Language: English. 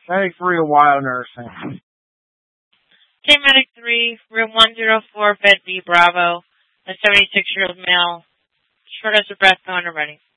Medic 3, Ohio Nursing. Team Medic 3, room 104, bed B, Bravo. A 76-year-old male, short as a breath, going to running.